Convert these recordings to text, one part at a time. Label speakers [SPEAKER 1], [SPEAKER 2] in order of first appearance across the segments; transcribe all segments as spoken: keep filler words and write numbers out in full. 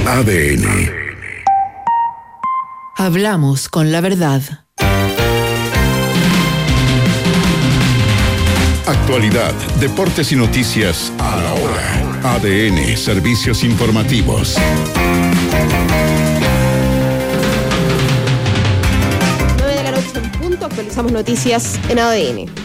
[SPEAKER 1] A D N.
[SPEAKER 2] Hablamos con la verdad.
[SPEAKER 1] Actualidad, deportes y noticias a la hora. A D N, servicios informativos.
[SPEAKER 3] nueve de la noche en punto, actualizamos noticias en A D N.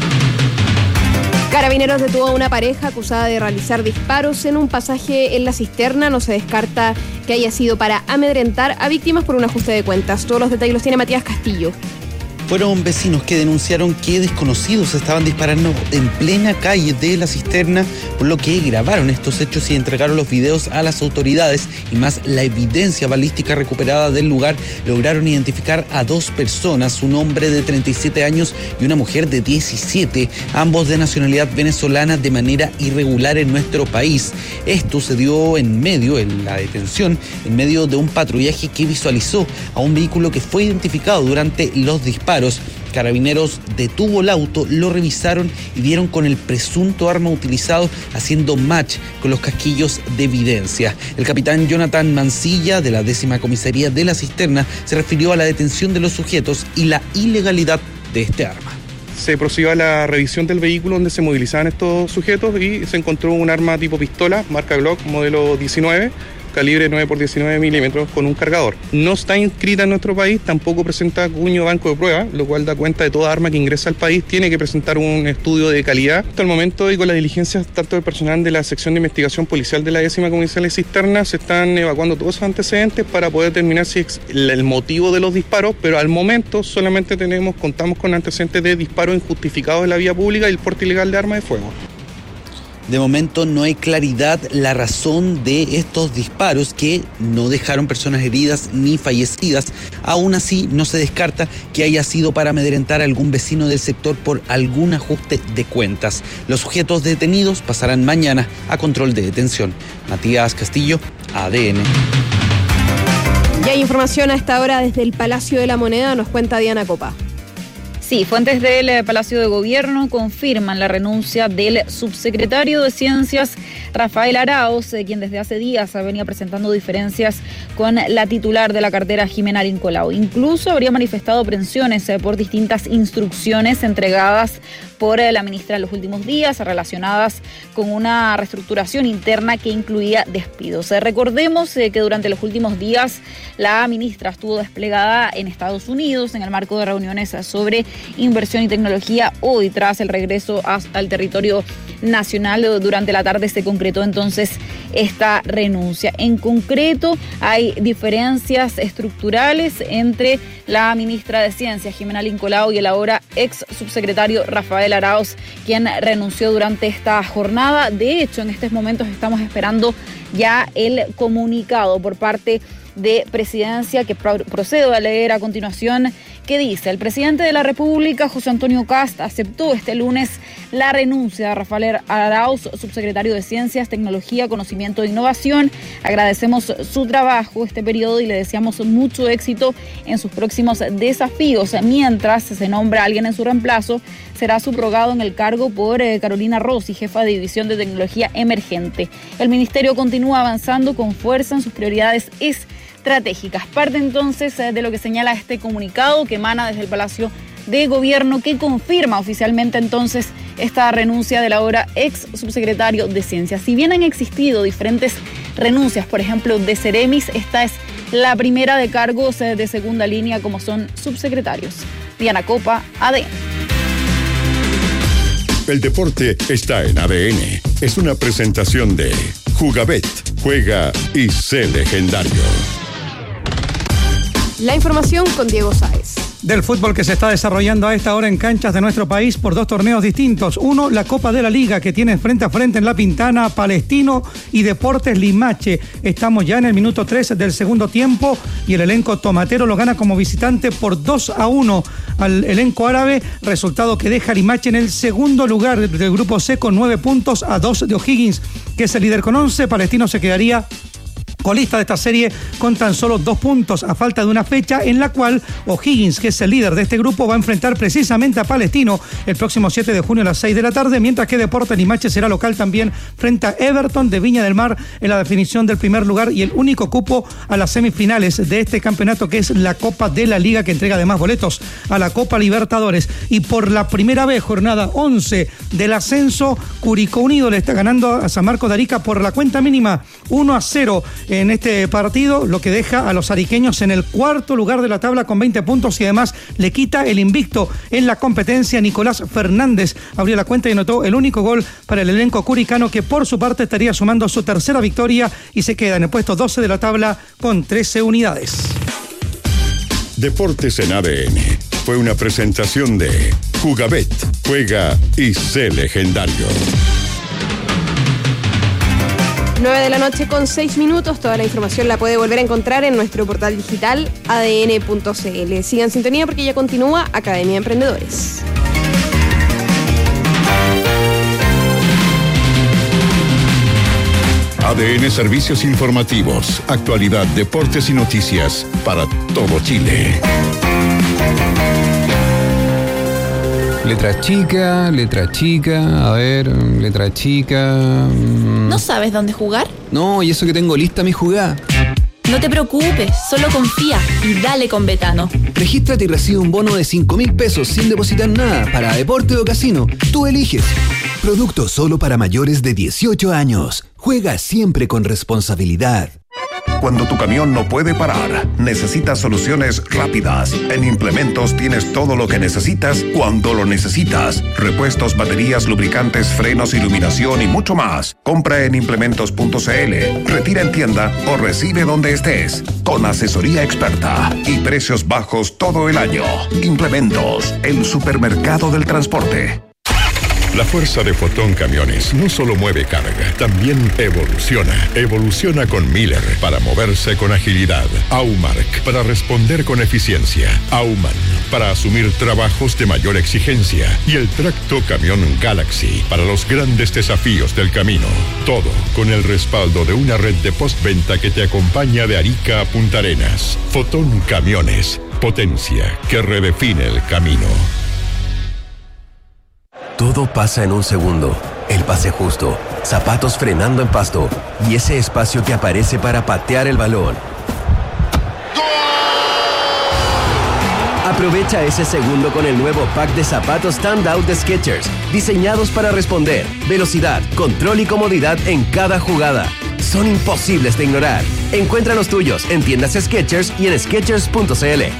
[SPEAKER 3] Carabineros detuvo a una pareja acusada de realizar disparos en un pasaje en La Cisterna. No se descarta que haya sido para amedrentar a víctimas por un ajuste de cuentas. Todos los detalles los tiene Matías Castillo.
[SPEAKER 4] Fueron vecinos que denunciaron que desconocidos estaban disparando en plena calle de La Cisterna, por lo que grabaron estos hechos y entregaron los videos a las autoridades, y más la evidencia balística recuperada del lugar lograron identificar a dos personas, un hombre de treinta y siete años y una mujer de diecisiete, ambos de nacionalidad venezolana, de manera irregular en nuestro país. Esto se dio en medio, en la detención, en medio de un patrullaje que visualizó a un vehículo que fue identificado durante los disparos. Carabineros detuvo el auto, lo revisaron y dieron con el presunto arma utilizado, haciendo match con los casquillos de evidencia. El capitán Jonathan Mancilla, de la décima comisaría de La Cisterna, se refirió a la detención de los sujetos y la ilegalidad de este arma.
[SPEAKER 5] Se procedió a la revisión del vehículo donde se movilizaban estos sujetos y se encontró un arma tipo pistola, marca Glock, modelo diecinueve, calibre nueve por diecinueve milímetros, con un cargador. No está inscrita en nuestro país, tampoco presenta cuño banco de pruebas, lo cual da cuenta de toda arma que ingresa al país tiene que presentar un estudio de calidad. Hasta el momento, y con las diligencias tanto del personal de la sección de investigación policial de la décima comisaría de Cisterna, se están evacuando todos esos antecedentes para poder determinar si es el motivo de los disparos, pero al momento solamente tenemos, contamos con antecedentes de disparos injustificados en la vía pública y el porte ilegal de arma de fuego.
[SPEAKER 4] De momento no hay claridad la razón de estos disparos, que no dejaron personas heridas ni fallecidas. Aún así, no se descarta que haya sido para amedrentar a algún vecino del sector por algún ajuste de cuentas. Los sujetos detenidos pasarán mañana a control de detención. Matías Castillo, A D N.
[SPEAKER 3] Ya hay información a esta hora desde el Palacio de la Moneda, nos cuenta Diana Copa.
[SPEAKER 6] Sí, fuentes del Palacio de Gobierno confirman la renuncia del subsecretario de Ciencias, Rafael Arauz, quien desde hace días venía presentando diferencias con la titular de la cartera, Jimena Arín Colau. Incluso habría manifestado aprensiones por distintas instrucciones entregadas por la ministra en los últimos días, relacionadas con una reestructuración interna que incluía despidos. Recordemos que durante los últimos días la ministra estuvo desplegada en Estados Unidos en el marco de reuniones sobre inversión y tecnología. Hoy, tras el regreso al territorio nacional, durante la tarde se concretó entonces esta renuncia. En concreto, hay diferencias estructurales entre la ministra de Ciencias, Jimena Arín Colau, y el ahora ex subsecretario Rafael Arauz, quien renunció durante esta jornada. De hecho, en estos momentos estamos esperando ya el comunicado por parte de Presidencia, que procedo a leer a continuación, que dice: el presidente de la República, José Antonio Kast, aceptó este lunes la renuncia de Rafael Arauz, subsecretario de Ciencias, Tecnología, Conocimiento e Innovación. Agradecemos su trabajo este periodo y le deseamos mucho éxito en sus próximos desafíos. Mientras se nombra a alguien en su reemplazo, será subrogado en el cargo por eh, Carolina Rossi, jefa de División de Tecnología Emergente. El ministerio continúa avanzando con fuerza en sus prioridades estratégicas. Parte entonces de lo que señala este comunicado que emana desde el Palacio de Gobierno, que confirma oficialmente entonces esta renuncia del ahora ex subsecretario de Ciencias. Si bien han existido diferentes renuncias, por ejemplo de Ceremis, esta es la primera de cargos de segunda línea como son subsecretarios. Diana Copa, A D N.
[SPEAKER 1] El deporte está en A D N. Es una presentación de Jugabet. Juega y sé legendario.
[SPEAKER 3] La información con Diego Sáez.
[SPEAKER 7] Del fútbol que se está desarrollando a esta hora en canchas de nuestro país por dos torneos distintos. Uno, la Copa de la Liga, que tiene frente a frente en La Pintana Palestino y Deportes Limache. Estamos ya en el minuto tres del segundo tiempo y el elenco tomatero lo gana como visitante por dos a uno al elenco árabe, resultado que deja a Limache en el segundo lugar del grupo C con nueve puntos a dos de O'Higgins, que es el líder con once. Palestino se quedaría colista de esta serie con tan solo dos puntos a falta de una fecha en la cual O'Higgins, que es el líder de este grupo, va a enfrentar precisamente a Palestino el próximo siete de junio a las seis de la tarde, mientras que Deportes Limache será local también frente a Everton de Viña del Mar en la definición del primer lugar y el único cupo a las semifinales de este campeonato, que es la Copa de la Liga, que entrega además boletos a la Copa Libertadores. Y por la primera vez, jornada once del ascenso, Curicó Unido le está ganando a San Marcos de Arica por la cuenta mínima uno a cero en este partido, lo que deja a los ariqueños en el cuarto lugar de la tabla con veinte puntos y además le quita el invicto en la competencia. Nicolás Fernández abrió la cuenta y anotó el único gol para el elenco curicano, que por su parte estaría sumando su tercera victoria y se queda en el puesto doce de la tabla con trece unidades.
[SPEAKER 1] Deportes en A D N fue una presentación de Jugabet, juega y sé legendario.
[SPEAKER 3] nueve de la noche con seis minutos. Toda la información la puede volver a encontrar en nuestro portal digital a d n punto c l. Sigan en sintonía porque ya continúa Academia de Emprendedores.
[SPEAKER 1] A D N Servicios Informativos, actualidad, deportes y noticias para todo Chile.
[SPEAKER 8] Letra chica, letra chica, a ver, letra chica... Mmm.
[SPEAKER 9] ¿No sabes dónde jugar?
[SPEAKER 8] No, y eso que tengo lista mi jugada.
[SPEAKER 9] No te preocupes, solo confía y dale con Betano.
[SPEAKER 8] Regístrate y recibe un bono de cinco mil pesos sin depositar nada para deporte o casino. Tú eliges.
[SPEAKER 10] Producto solo para mayores de dieciocho años. Juega siempre con responsabilidad.
[SPEAKER 11] Cuando tu camión no puede parar, necesitas soluciones rápidas. En Implementos tienes todo lo que necesitas cuando lo necesitas. Repuestos, baterías, lubricantes, frenos, iluminación y mucho más. Compra en implementos punto c l, retira en tienda o recibe donde estés. Con asesoría experta y precios bajos todo el año. Implementos, el supermercado del transporte.
[SPEAKER 1] La fuerza de Fotón Camiones no solo mueve carga, también evoluciona. Evoluciona con Miller para moverse con agilidad. Aumark para responder con eficiencia. Auman para asumir trabajos de mayor exigencia. Y el tracto camión Galaxy para los grandes desafíos del camino. Todo con el respaldo de una red de postventa que te acompaña de Arica a Punta Arenas. Fotón Camiones, potencia que redefine el camino.
[SPEAKER 10] Todo pasa en un segundo. El pase justo, zapatos frenando en pasto y ese espacio que aparece para patear el balón. Aprovecha ese segundo con el nuevo pack de zapatos Standout de Skechers, diseñados para responder, velocidad, control y comodidad en cada jugada. Son imposibles de ignorar. Encuentra los tuyos en tiendas Skechers y en skechers punto c l.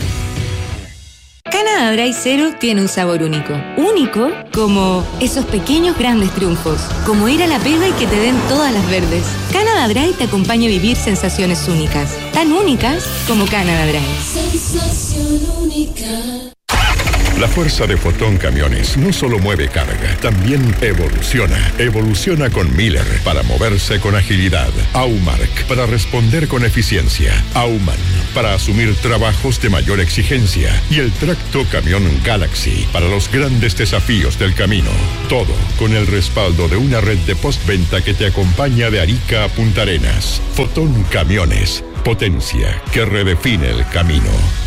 [SPEAKER 12] Canada Dry Zero tiene un sabor único. Único como esos pequeños grandes triunfos. Como ir a la pega y que te den todas las verdes. Canada Dry te acompaña a vivir sensaciones únicas. Tan únicas como Canada Dry.
[SPEAKER 13] Sensación única.
[SPEAKER 1] La fuerza de Fotón Camiones no solo mueve carga, también evoluciona. Evoluciona con Miller para moverse con agilidad. Aumark para responder con eficiencia. Auman para asumir trabajos de mayor exigencia. Y el tracto camión Galaxy para los grandes desafíos del camino. Todo con el respaldo de una red de postventa que te acompaña de Arica a Punta Arenas. Fotón Camiones, potencia que redefine el camino.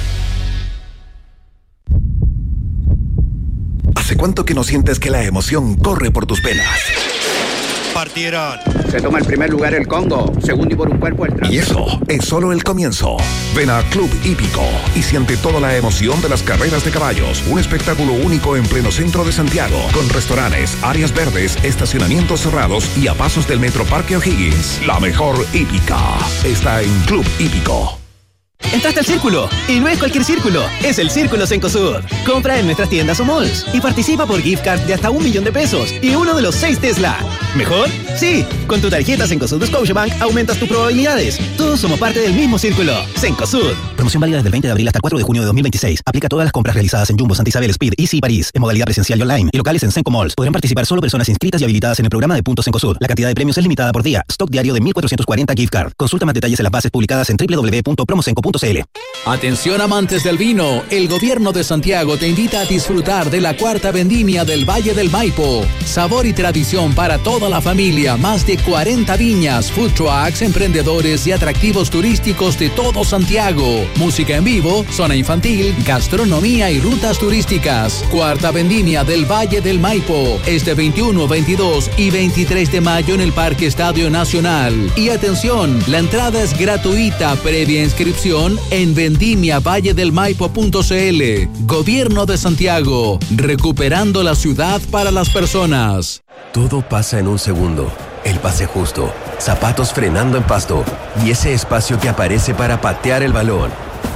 [SPEAKER 11] ¿Hace cuánto que no sientes que la emoción corre por tus venas?
[SPEAKER 14] Partieron. Se toma el primer lugar el Congo, segundo y por un cuerpo el tras.
[SPEAKER 11] Y eso es solo el comienzo. Ven a Club Hípico y siente toda la emoción de las carreras de caballos. Un espectáculo único en pleno centro de Santiago, con restaurantes, áreas verdes, estacionamientos cerrados y a pasos del Metro Parque O'Higgins. La mejor hípica está en Club Hípico.
[SPEAKER 15] Entraste al Círculo, y no es cualquier círculo, es el Círculo Cencosud. Compra en nuestras tiendas o malls y participa por gift card de hasta un millón de pesos y uno de los seis Tesla. ¿Mejor? Sí, con tu tarjeta Cencosud de Scotiabank aumentas tus probabilidades. Todos somos parte del mismo Círculo. Cencosud.
[SPEAKER 16] Promoción válida desde el veinte de abril hasta el cuatro de junio de dos mil veintiséis. Aplica a todas las compras realizadas en Jumbo, Santa Isabel, Speed, Easy y París, en modalidad presencial y online, y locales en Cenco Malls. Podrán participar solo personas inscritas y habilitadas en el programa de Puntos Cencosud. La cantidad de premios es limitada por día. Stock diario de mil cuatrocientos cuarenta gift card. Consulta más detalles en las bases publicadas en doble u doble u doble u punto promocenco punto punto c l.
[SPEAKER 17] Atención amantes del vino, el gobierno de Santiago te invita a disfrutar de la cuarta vendimia del Valle del Maipo. Sabor y tradición para toda la familia, más de cuarenta viñas, food trucks, emprendedores y atractivos turísticos de todo Santiago. Música en vivo, zona infantil, gastronomía y rutas turísticas. Cuarta vendimia del Valle del Maipo, este veintiuno, veintidós y veintitrés de mayo en el Parque Estadio Nacional. Y atención, la entrada es gratuita previa inscripción en vendimia valle del maipo punto c l. Gobierno de Santiago, recuperando la ciudad para las personas.
[SPEAKER 10] Todo pasa en un segundo. El pase justo, zapatos frenando en pasto y ese espacio que aparece para patear el balón.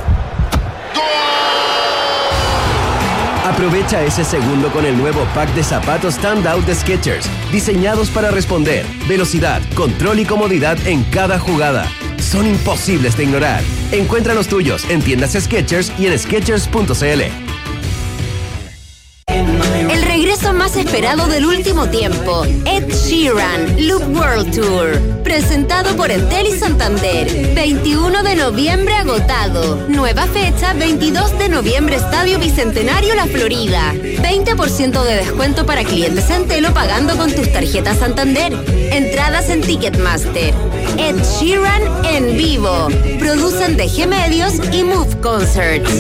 [SPEAKER 10] Aprovecha ese segundo con el nuevo pack de zapatos Standout de Skechers, diseñados para responder, velocidad, control y comodidad en cada jugada. Son imposibles de ignorar. Encuentra los tuyos en tiendas Skechers y en skechers punto c l.
[SPEAKER 18] El regreso más esperado del último tiempo, Ed Sheeran, Loop World Tour, presentado por Entel y Santander, veintiuno de noviembre agotado, nueva fecha veintidós de noviembre Estadio Bicentenario La Florida, veinte por ciento de descuento para clientes Entel o pagando con tus tarjetas Santander, entradas en Ticketmaster. Ed Sheeran en vivo, producen D G Medios y Move Concerts.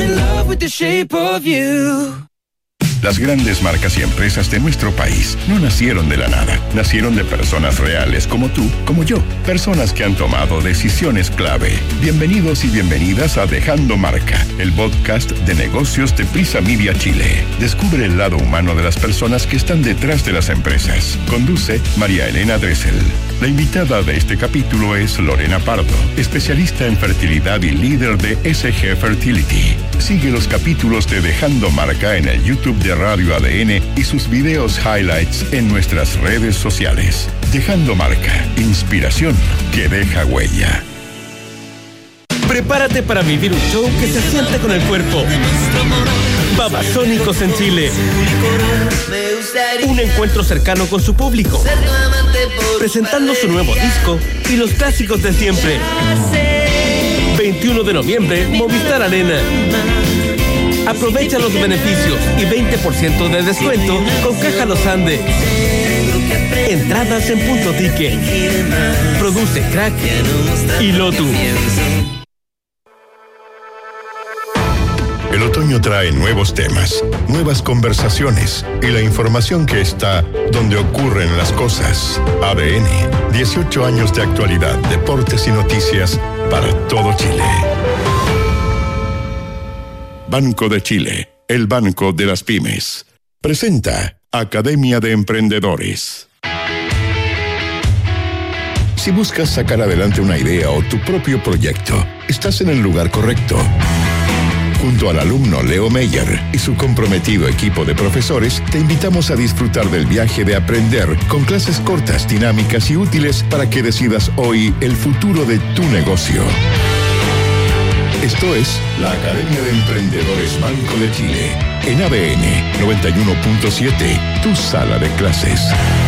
[SPEAKER 1] Las grandes marcas y empresas de nuestro país no nacieron de la nada. Nacieron de personas reales como tú, como yo. Personas que han tomado decisiones clave. Bienvenidos y bienvenidas a Dejando Marca, el podcast de negocios de Prisa Media Chile. Descubre el lado humano de las personas que están detrás de las empresas. Conduce María Elena Dressel. La invitada de este capítulo es Lorena Pardo, especialista en fertilidad y líder de S G Fertility. Sigue los capítulos de Dejando Marca en el YouTube de Radio A D N y sus videos highlights en nuestras redes sociales. Dejando Marca, inspiración que deja huella.
[SPEAKER 19] Prepárate para vivir un show que se siente con el cuerpo. Babasónicos en Chile. Un encuentro cercano con su público, presentando su nuevo disco y los clásicos de siempre. veintiuno de noviembre, Movistar Arena. Aprovecha los beneficios y veinte por ciento de descuento con Caja Los Andes. Entradas en Punto Ticket. Produce Crack y Lotus.
[SPEAKER 1] El otoño trae nuevos temas, nuevas conversaciones y la información que está donde ocurren las cosas. A D N, dieciocho años de actualidad, deportes y noticias para todo Chile. Banco de Chile, el banco de las pymes. Presenta Academia de Emprendedores. Si buscas sacar adelante una idea o tu propio proyecto, estás en el lugar correcto. Junto al alumno Leo Meyer y su comprometido equipo de profesores, te invitamos a disfrutar del viaje de aprender con clases cortas, dinámicas y útiles para que decidas hoy el futuro de tu negocio. Esto es la Academia de Emprendedores Banco de Chile, en A D N noventa y uno punto siete, tu sala de clases.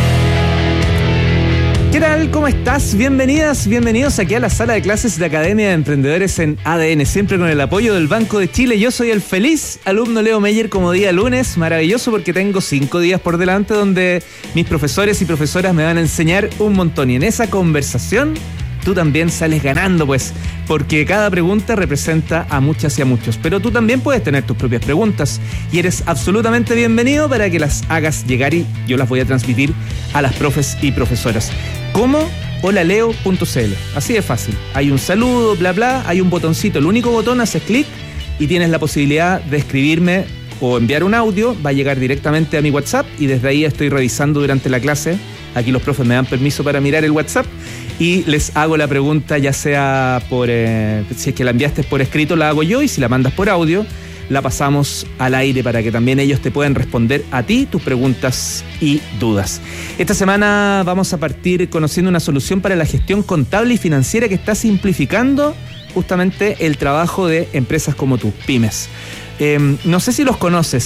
[SPEAKER 20] ¿Qué tal? ¿Cómo estás? Bienvenidas, bienvenidos aquí a la sala de clases de Academia de Emprendedores en A D N, siempre con el apoyo del Banco de Chile. Yo soy el feliz alumno Leo Meyer, como día lunes, maravilloso porque tengo cinco días por delante donde mis profesores y profesoras me van a enseñar un montón y en esa conversación tú también sales ganando, pues, porque cada pregunta representa a muchas y a muchos. Pero tú también puedes tener tus propias preguntas y eres absolutamente bienvenido para que las hagas llegar y yo las voy a transmitir a las profes y profesoras. ¿Cómo? hola leo punto c l. Así de fácil. Hay un saludo, bla, bla, hay un botoncito. El único botón, haces clic y tienes la posibilidad de escribirme o enviar un audio. Va a llegar directamente a mi WhatsApp y desde ahí estoy revisando durante la clase. Aquí los profes me dan permiso para mirar el WhatsApp y les hago la pregunta, ya sea por, eh, si es que la enviaste por escrito, la hago yo, y si la mandas por audio, la pasamos al aire para que también ellos te puedan responder a ti tus preguntas y dudas. Esta semana vamos a partir conociendo una solución para la gestión contable y financiera que está simplificando justamente el trabajo de empresas como tú, pymes. Eh, no sé si los conoces.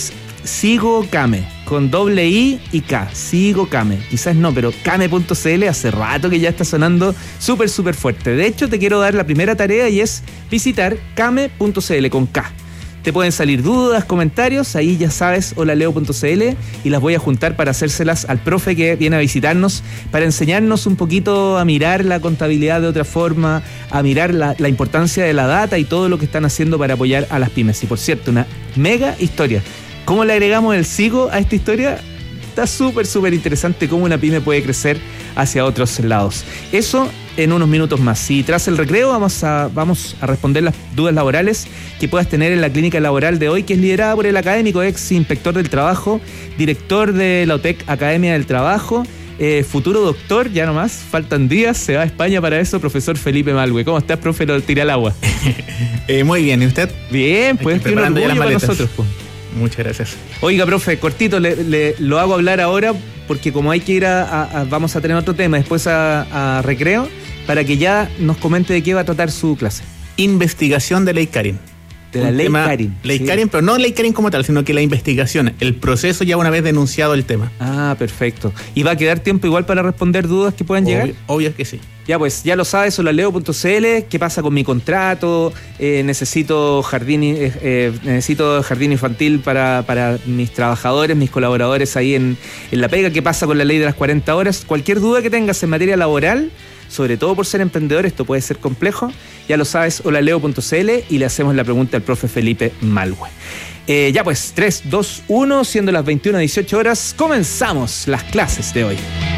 [SPEAKER 20] Sigo Kame, con doble I y K, Sigo Kame. Quizás no, pero kame punto c l hace rato que ya está sonando súper, súper fuerte. De hecho, te quiero dar la primera tarea y es visitar kame punto c l con K. Te pueden salir dudas, comentarios, ahí ya sabes, holaleo punto c l, y las voy a juntar para hacérselas al profe que viene a visitarnos, para enseñarnos un poquito a mirar la contabilidad de otra forma, a mirar la, la importancia de la data y todo lo que están haciendo para apoyar a las pymes. Y por cierto, una mega historia. ¿Cómo le agregamos el sigo a esta historia? Está súper, súper interesante cómo una pyme puede crecer hacia otros lados. Eso en unos minutos más. Y tras el recreo vamos a, vamos a responder las dudas laborales que puedas tener en la clínica laboral de hoy, que es liderada por el académico, ex inspector del trabajo, director de la UTEC Academia del Trabajo, eh, futuro doctor, ya nomás, faltan días, se va a España para eso, profesor Felipe Malwe. ¿Cómo estás, profe? Lo tiré al agua.
[SPEAKER 21] eh, muy bien, ¿y usted?
[SPEAKER 20] Bien, pues que un orgullo para nosotros, pues.
[SPEAKER 21] Muchas gracias.
[SPEAKER 20] Oiga, profe, cortito, le, le, lo hago hablar ahora porque como hay que ir a, a, a vamos a tener otro tema después a, a recreo, para que ya nos comente de qué va a tratar su clase.
[SPEAKER 21] Investigación de ley Karin.
[SPEAKER 20] De la ley Karin.
[SPEAKER 21] Ley
[SPEAKER 20] sí.
[SPEAKER 21] Karin, pero no ley Karin como tal, sino que la investigación, el proceso ya una vez denunciado el tema.
[SPEAKER 20] Ah, perfecto. ¿Y va a quedar tiempo igual para responder dudas que puedan
[SPEAKER 21] Obvio,
[SPEAKER 20] llegar?
[SPEAKER 21] Obvio que sí.
[SPEAKER 20] Ya pues, ya lo sabes, holaleo punto c l, qué pasa con mi contrato, eh, necesito jardín eh, eh, necesito jardín infantil para, para mis trabajadores, mis colaboradores ahí en, en la pega, qué pasa con la ley de las cuarenta horas, cualquier duda que tengas en materia laboral, sobre todo por ser emprendedor, esto puede ser complejo, ya lo sabes, holaleo punto c l, y le hacemos la pregunta al profe Felipe Malwe. Eh, ya pues, tres, dos, uno, siendo las veintiuna dieciocho horas, comenzamos las clases de hoy.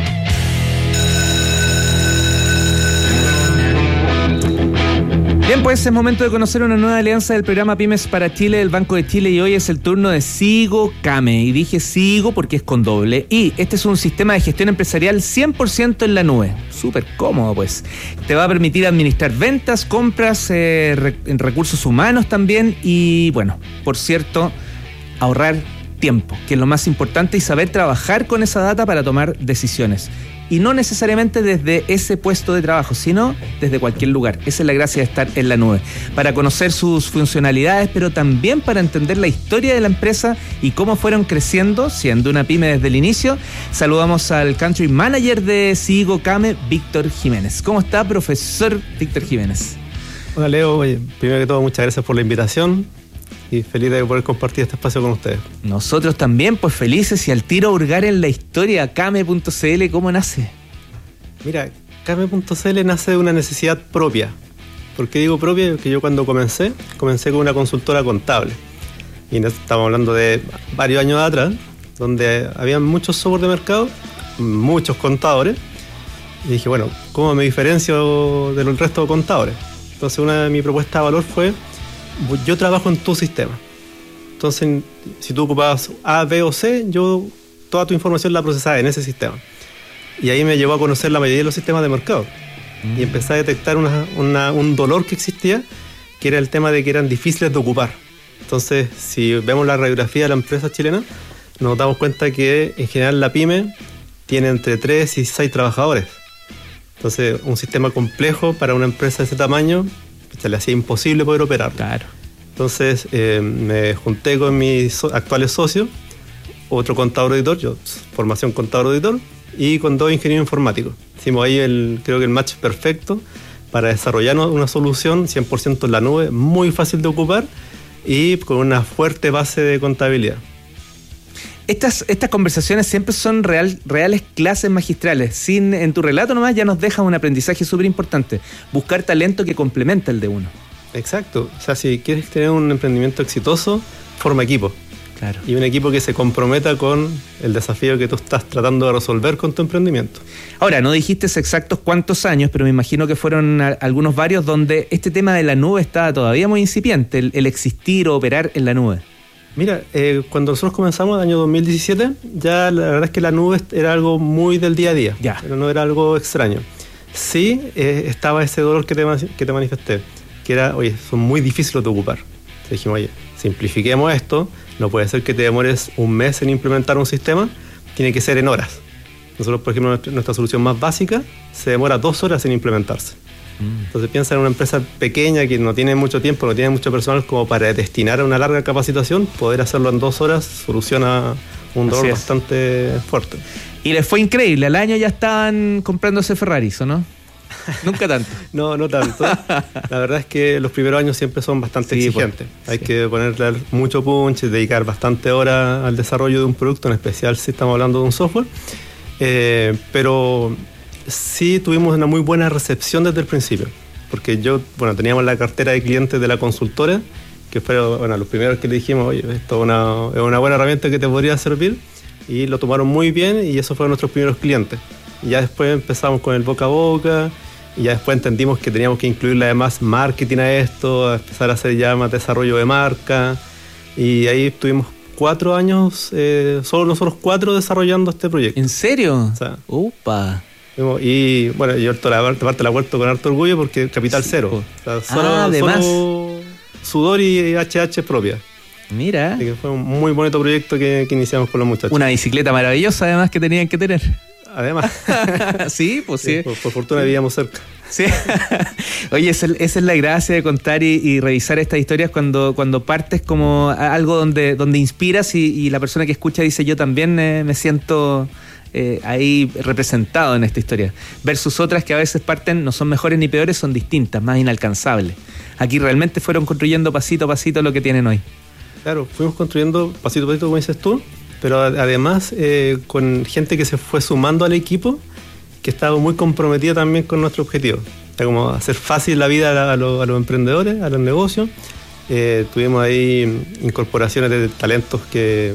[SPEAKER 20] Bien, pues es momento de conocer una nueva alianza del programa Pymes para Chile del Banco de Chile, y hoy es el turno de Sigo Kame. Y dije Sigo porque es con doble I. Este es un sistema de gestión empresarial cien por ciento en la nube. Súper cómodo, pues. Te va a permitir administrar ventas, compras, eh, re- recursos humanos también y, bueno, por cierto, ahorrar tiempo, que es lo más importante, y saber trabajar con esa data para tomar decisiones. Y no necesariamente desde ese puesto de trabajo, sino desde cualquier lugar. Esa es la gracia de estar en la nube. Para conocer sus funcionalidades, pero también para entender la historia de la empresa y cómo fueron creciendo, siendo una pyme desde el inicio, saludamos al Country Manager de Sigo Kame, Víctor Jiménez. ¿Cómo está, profesor Víctor Jiménez?
[SPEAKER 22] Hola, Leo. Oye, primero que todo, muchas gracias por la invitación. Y feliz de poder compartir este espacio con ustedes.
[SPEAKER 20] Nosotros también, pues felices, y al tiro a hurgar en la historia. Kame punto c l, ¿cómo nace?
[SPEAKER 22] Mira, Kame punto c l nace de una necesidad propia. ¿Por qué digo propia? Porque yo cuando comencé, comencé con una consultora contable. Y estamos hablando de varios años atrás, donde había muchos software de mercado, muchos contadores. Y dije, bueno, ¿cómo me diferencio de los restos de contadores? Entonces una de mis propuestas de valor fue: yo trabajo en tu sistema. Entonces, si tú ocupabas A, B o C, yo toda tu información la procesaba en ese sistema. Y ahí me llevó a conocer la mayoría de los sistemas de mercado. Mm. Y empecé a detectar una, una, un dolor que existía, que era el tema de que eran difíciles de ocupar. Entonces, si vemos la radiografía de la empresa chilena, nos damos cuenta que en general la pyme tiene entre tres y seis trabajadores. Entonces, un sistema complejo para una empresa de ese tamaño se le hacía imposible poder operar.
[SPEAKER 20] Claro.
[SPEAKER 22] Entonces eh, me junté con mis so- actuales socios, otro contador auditor, yo formación contador auditor, y con dos ingenieros informáticos. Hicimos ahí el, creo que el match perfecto para desarrollar una solución cien por ciento en la nube, muy fácil de ocupar y con una fuerte base de contabilidad.
[SPEAKER 20] Estas, estas conversaciones siempre son real, reales clases magistrales. Sin, en tu relato nomás ya nos deja un aprendizaje súper importante. Buscar talento que complementa el de uno.
[SPEAKER 22] Exacto. O sea, si quieres tener un emprendimiento exitoso, forma equipo.
[SPEAKER 20] Claro.
[SPEAKER 22] Y un equipo que se comprometa con el desafío que tú estás tratando de resolver con tu emprendimiento.
[SPEAKER 20] Ahora, no dijiste exactos cuántos años, pero me imagino que fueron a, algunos varios donde este tema de la nube estaba todavía muy incipiente, el, el existir o operar en la nube.
[SPEAKER 22] Mira, eh, cuando nosotros comenzamos, el año dos mil diecisiete, ya la verdad es que la nube era algo muy del día a día,
[SPEAKER 20] ya.
[SPEAKER 22] Pero no era algo extraño. Sí, eh, estaba ese dolor que te, que te manifesté, que era, oye, son muy difíciles de ocupar. Entonces dijimos, oye, simplifiquemos esto, no puede ser que te demores un mes en implementar un sistema, tiene que ser en horas. Nosotros, por ejemplo, nuestra, nuestra solución más básica se demora dos horas en implementarse. Entonces piensa en una empresa pequeña que no tiene mucho tiempo, no tiene mucho personal como para destinar a una larga capacitación, poder hacerlo en dos horas soluciona un dolor bastante fuerte.
[SPEAKER 20] Y les fue increíble, al año ya estaban comprándose Ferraris, ¿o no? Nunca tanto.
[SPEAKER 22] No, no tanto. La verdad es que los primeros años siempre son bastante sí, exigentes. Pues, Hay sí. que ponerle mucho punch, dedicar bastante horas al desarrollo de un producto, en especial si estamos hablando de un software. Eh, pero sí tuvimos una muy buena recepción desde el principio. Porque yo, bueno, teníamos la cartera de clientes de la consultora, que fueron, bueno, los primeros que le dijimos, oye, esto es una, es una buena herramienta que te podría servir. Y lo tomaron muy bien y esos fueron nuestros primeros clientes. Y ya después empezamos con el boca a boca. Y ya después entendimos que teníamos que incluirle además marketing a esto, a empezar a hacer ya más desarrollo de marca. Y ahí estuvimos cuatro años, eh, solo nosotros cuatro desarrollando este proyecto.
[SPEAKER 20] ¿En serio?
[SPEAKER 22] O sea,
[SPEAKER 20] ¡Upa!
[SPEAKER 22] Y bueno, yo la parte la vuelto con harto orgullo porque capital sí, cero. O sea, solo,
[SPEAKER 20] ah, además.
[SPEAKER 22] Solo sudor y H H propia.
[SPEAKER 20] Mira.
[SPEAKER 22] Así que fue un muy bonito proyecto que, que iniciamos con los muchachos.
[SPEAKER 20] Una bicicleta maravillosa además que tenían que tener.
[SPEAKER 22] Además.
[SPEAKER 20] sí, pues sí. sí
[SPEAKER 22] por, por fortuna vivíamos cerca.
[SPEAKER 20] Sí. Oye, esa, esa es la gracia de contar y, y revisar estas historias cuando, cuando partes como algo donde, donde inspiras y, y la persona que escucha dice yo también eh, me siento eh, ahí representado en esta historia. Versus otras que a veces parten, no son mejores ni peores, son distintas, más inalcanzables. Aquí realmente fueron construyendo pasito a pasito lo que tienen hoy.
[SPEAKER 22] Claro, fuimos construyendo pasito a pasito, como dices tú, pero además eh, con gente que se fue sumando al equipo, que estaba muy comprometida también con nuestro objetivo. O sea, como hacer fácil la vida a, lo, a los emprendedores, a los negocios. Eh, tuvimos ahí incorporaciones de talentos que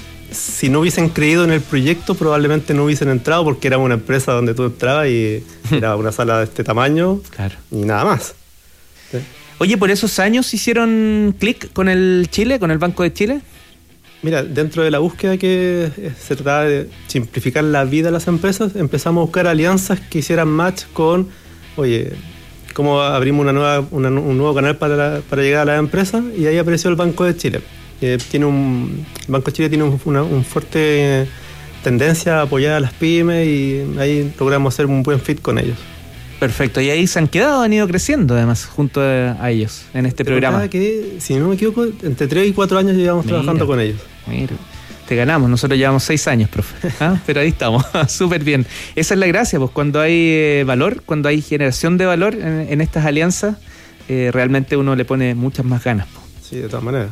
[SPEAKER 22] si no hubiesen creído en el proyecto probablemente no hubiesen entrado, porque era una empresa donde tú entrabas y era una sala de este tamaño, claro, y nada más. ¿Sí?
[SPEAKER 20] Oye, ¿por esos años hicieron clic con el Chile, con el Banco de Chile?
[SPEAKER 22] Mira, dentro de la búsqueda que se trataba de simplificar la vida de las empresas, empezamos a buscar alianzas que hicieran match con, oye, cómo abrimos una nueva, una, un nuevo canal para, la, para llegar a las empresas, y ahí apareció el Banco de Chile. Eh, tiene un, el Banco de Chile tiene un, una un fuerte tendencia a apoyar a las pymes y ahí logramos hacer un buen fit con ellos.
[SPEAKER 20] Perfecto, y ahí se han quedado, han ido creciendo además junto a ellos en este
[SPEAKER 22] de
[SPEAKER 20] programa.
[SPEAKER 22] Que, si no me equivoco, entre tres y cuatro años llevamos mira, trabajando con ellos.
[SPEAKER 20] Mira, te ganamos, nosotros llevamos seis años, profe. ¿Ah? Pero ahí estamos, súper bien. Esa es la gracia, pues cuando hay eh, valor, cuando hay generación de valor en, en estas alianzas, eh, realmente uno le pone muchas más ganas. Pues.
[SPEAKER 22] Sí, de todas maneras.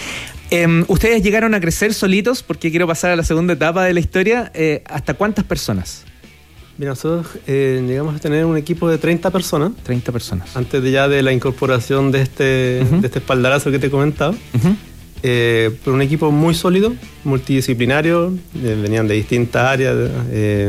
[SPEAKER 20] Eh, Ustedes llegaron a crecer solitos, porque quiero pasar a la segunda etapa de la historia. Eh, ¿Hasta cuántas personas?
[SPEAKER 22] Mira, nosotros eh, llegamos a tener un equipo de treinta personas.
[SPEAKER 20] treinta personas.
[SPEAKER 22] Antes de ya de la incorporación de este, uh-huh. de este espaldarazo que te comentaba. Uh-huh. Eh, pero un equipo muy sólido, multidisciplinario, eh, venían de distintas áreas eh,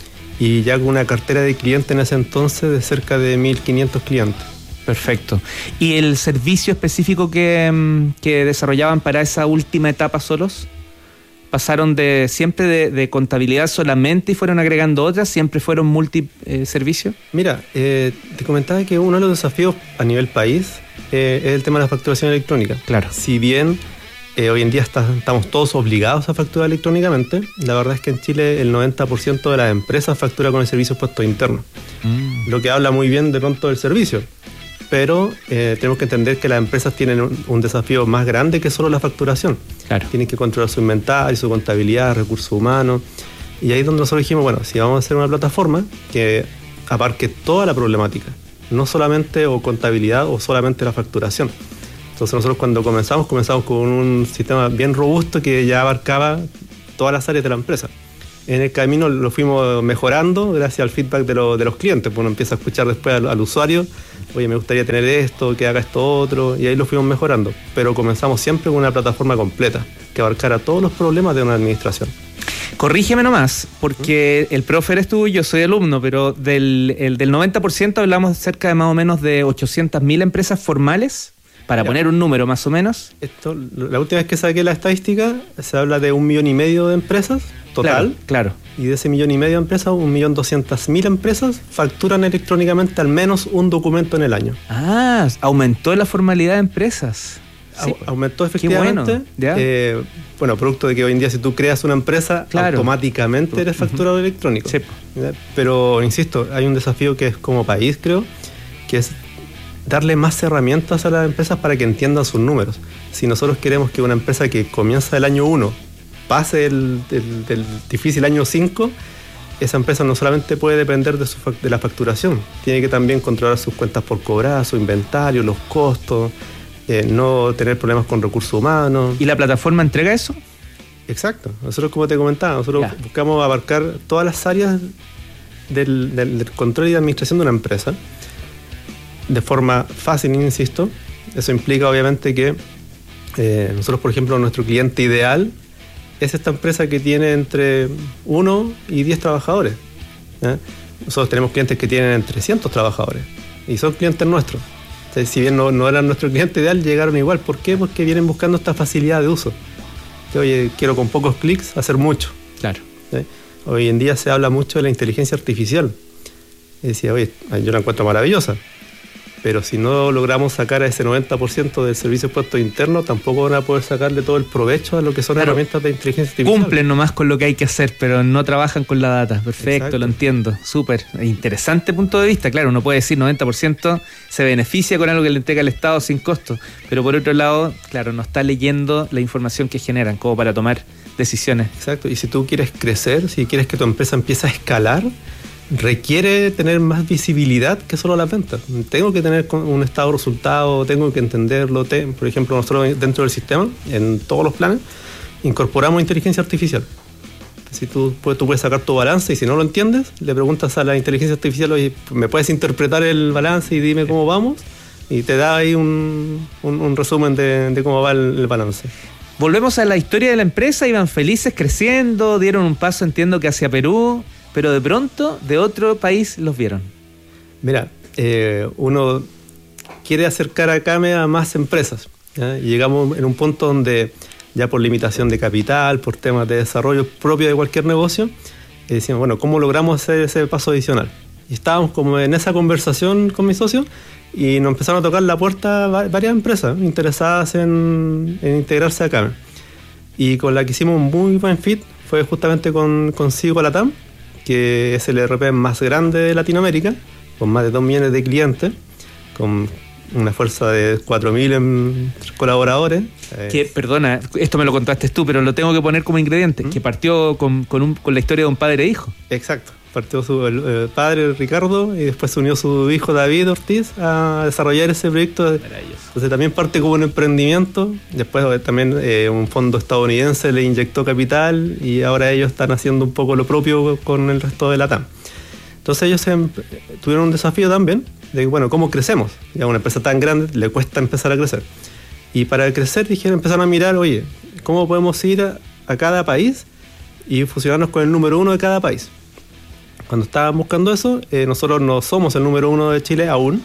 [SPEAKER 22] y ya con una cartera de clientes en ese entonces de cerca de mil quinientos clientes.
[SPEAKER 20] Perfecto. ¿Y el servicio específico que, que desarrollaban para esa última etapa solos? ¿Pasaron de siempre de, de contabilidad solamente y fueron agregando otras? ¿Siempre fueron multiservicios? Eh,
[SPEAKER 22] Mira, eh, te comentaba que uno de los desafíos a nivel país eh, es el tema de la facturación electrónica.
[SPEAKER 20] Claro.
[SPEAKER 22] Si bien eh, hoy en día está, estamos todos obligados a facturar electrónicamente, la verdad es que en Chile el noventa por ciento de las empresas factura con el servicio de impuestos internos. Mm. Lo que habla muy bien de pronto del servicio. Pero eh, tenemos que entender que las empresas tienen un, un desafío más grande que solo la facturación.
[SPEAKER 20] Claro.
[SPEAKER 22] Tienen que controlar su inventario, su contabilidad, recursos humanos. Y ahí es donde nosotros dijimos, bueno, si vamos a hacer una plataforma que abarque toda la problemática, no solamente o contabilidad o solamente la facturación. Entonces nosotros cuando comenzamos, comenzamos con un sistema bien robusto que ya abarcaba todas las áreas de la empresa. En el camino lo fuimos mejorando gracias al feedback de, lo, de los clientes. Pues uno empieza a escuchar después al, al usuario, oye, me gustaría tener esto, que haga esto otro, y ahí lo fuimos mejorando. Pero comenzamos siempre con una plataforma completa que abarcara todos los problemas de una administración.
[SPEAKER 20] Corrígeme nomás, porque ¿Mm? el profe eres tú y yo soy alumno, pero del, el, del noventa por ciento hablamos cerca de más o menos de ochocientas mil empresas formales, para ya. poner un número más o menos.
[SPEAKER 22] Esto, la última vez que saqué la estadística, se habla de un millón y medio de empresas total.
[SPEAKER 20] Claro, claro.
[SPEAKER 22] Y de ese millón y medio de empresas, un millón doscientas mil empresas facturan electrónicamente al menos un documento en el año.
[SPEAKER 20] Ah, aumentó la formalidad de empresas.
[SPEAKER 22] Sí. Aumentó efectivamente.
[SPEAKER 20] Qué bueno.
[SPEAKER 22] Eh, bueno, producto de que hoy en día si tú creas una empresa, claro, automáticamente eres facturado uh-huh. electrónico. Sí. Pero, insisto, hay un desafío que es como país, creo, que es darle más herramientas a las empresas para que entiendan sus números. Si nosotros queremos que una empresa que comienza el año uno pase el, el, el difícil año cinco, esa empresa no solamente puede depender de, su, de la facturación, tiene que también controlar sus cuentas por cobrar, su inventario, los costos, eh, no tener problemas con recursos humanos.
[SPEAKER 20] ¿Y la plataforma entrega eso?
[SPEAKER 22] Exacto. Nosotros, como te comentaba, nosotros ya. buscamos abarcar todas las áreas del, del, del control y de administración de una empresa de forma fácil, insisto. Eso implica obviamente que eh, nosotros, por ejemplo, nuestro cliente ideal es esta empresa que tiene entre uno y diez trabajadores. ¿eh? Nosotros tenemos clientes que tienen trescientos trabajadores y son clientes nuestros. O sea, si bien no, no eran nuestro cliente ideal, llegaron igual. ¿Por qué? Porque vienen buscando esta facilidad de uso. Que, oye, quiero con pocos clics hacer mucho.
[SPEAKER 20] Claro.
[SPEAKER 22] ¿sí? Hoy en día se habla mucho de la inteligencia artificial. Y decía, oye, yo la encuentro maravillosa. Pero si no logramos sacar a ese noventa por ciento del servicio de impuestos internos, tampoco van a poder sacarle todo el provecho a lo que son claro, herramientas de inteligencia artificial.
[SPEAKER 20] Cumplen nomás con lo que hay que hacer, pero no trabajan con la data. Perfecto, exacto. Lo entiendo. Súper. Interesante punto de vista. Claro, uno puede decir noventa por ciento se beneficia con algo que le entrega el Estado sin costo, pero por otro lado, claro, no está leyendo la información que generan como para tomar decisiones.
[SPEAKER 22] Exacto. Y si tú quieres crecer, si quieres que tu empresa empiece a escalar, requiere tener más visibilidad que solo las ventas. Tengo que tener un estado de resultado, tengo que entenderlo. Te, por ejemplo, nosotros dentro del sistema, en todos los planes, incorporamos inteligencia artificial. Si tú, tú puedes sacar tu balance y si no lo entiendes, le preguntas a la inteligencia artificial, oye, ¿me puedes interpretar el balance y dime cómo vamos? Y te da ahí un, un, un resumen de, de cómo va el, el balance.
[SPEAKER 20] Volvemos a la historia de la empresa. Iban felices creciendo, dieron un paso, entiendo que hacia Perú, pero de pronto de otro país los vieron.
[SPEAKER 22] Mira, eh, uno quiere acercar a Kame a más empresas, ¿ya? Y llegamos en un punto donde ya por limitación de capital, por temas de desarrollo propio de cualquier negocio, eh, decíamos, bueno, ¿cómo logramos hacer ese paso adicional? Y estábamos como en esa conversación con mi socio y nos empezaron a tocar la puerta varias empresas interesadas en, en integrarse a Kame. Y con la que hicimos un muy buen fit fue justamente con, con Sigo Latam, que es el E R P más grande de Latinoamérica, con más de dos millones de clientes, con una fuerza de cuatro mil colaboradores.
[SPEAKER 20] Que, perdona, esto me lo contaste tú, pero lo tengo que poner como ingrediente, ¿Mm? que partió con, con, un, con la historia de un padre e hijo.
[SPEAKER 22] Exacto, partió su el, el padre Ricardo y después se unió su hijo David Ortiz a desarrollar ese proyecto. Entonces también parte como un emprendimiento, después también eh, un fondo estadounidense le inyectó capital y ahora ellos están haciendo un poco lo propio con el resto de Latam. Entonces ellos se, tuvieron un desafío también de, bueno, ¿cómo crecemos? Ya una empresa tan grande le cuesta empezar a crecer. Y para crecer dijeron, empezaron a mirar, oye, ¿cómo podemos ir a, a cada país y fusionarnos con el número uno de cada país? Cuando estaban buscando eso, eh, nosotros no somos el número uno de Chile aún,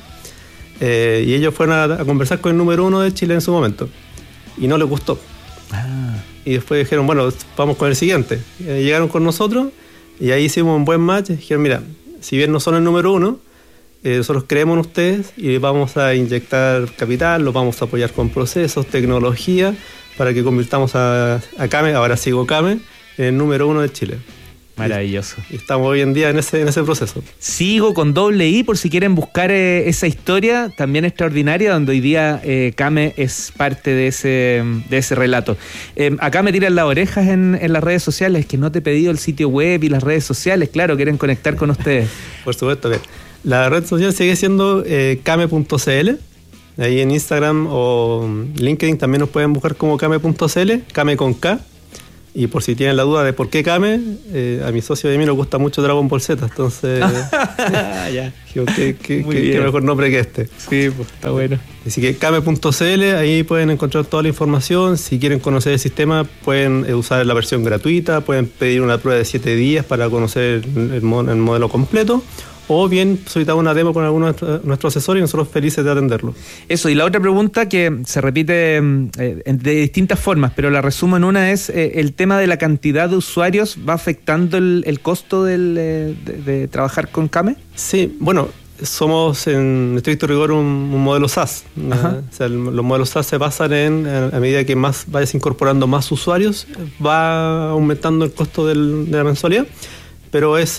[SPEAKER 22] eh, y ellos fueron a, a conversar con el número uno de Chile en su momento, y no les gustó. Ah. Y después dijeron, bueno, vamos con el siguiente. Eh, llegaron con nosotros, y ahí hicimos un buen match, y dijeron, mira, si bien no son el número uno, eh, nosotros creemos en ustedes, y vamos a inyectar capital, los vamos a apoyar con procesos, tecnología, para que convirtamos a, a Kame, ahora Sigo Kame, en el número uno de Chile.
[SPEAKER 20] Maravilloso.
[SPEAKER 22] Y estamos hoy en día en ese, en ese proceso.
[SPEAKER 20] Sigo con doble I por si quieren buscar eh, esa historia también extraordinaria, donde hoy día eh, Kame es parte de ese, de ese relato. Eh, acá me tiran las orejas en, en las redes sociales, que no te he pedido el sitio web y las redes sociales. Claro, quieren conectar con ustedes.
[SPEAKER 22] Por supuesto, bien. La red social sigue siendo eh, kame punto c l. Ahí en Instagram o LinkedIn también nos pueden buscar como kame punto c l, Kame con K. Y por si tienen la duda de por qué Kame, eh, a mi socio y a mí nos gusta mucho Dragon Ball Z, entonces
[SPEAKER 20] ya.
[SPEAKER 22] Digo, ¿qué, qué, qué, qué mejor nombre que este?
[SPEAKER 20] Sí, pues está bueno.
[SPEAKER 22] Así que kame punto c l, ahí pueden encontrar toda la información. Si quieren conocer el sistema, pueden usar la versión gratuita, pueden pedir una prueba de siete días para conocer el, el modelo completo. O bien solicitar una demo con alguno de nuestros asesores y nosotros felices de atenderlo.
[SPEAKER 20] Eso, y la otra pregunta que se repite eh, de distintas formas, pero la resumo en una, es eh, el tema de la cantidad de usuarios. ¿Va afectando el, el costo del, eh, de, de trabajar con Kame?
[SPEAKER 22] Sí, bueno, somos en estricto rigor un, un modelo SaaS. ¿no? O sea, el, los modelos SaaS se basan en, a medida que más vayas incorporando más usuarios, va aumentando el costo del, de la mensualidad. Pero es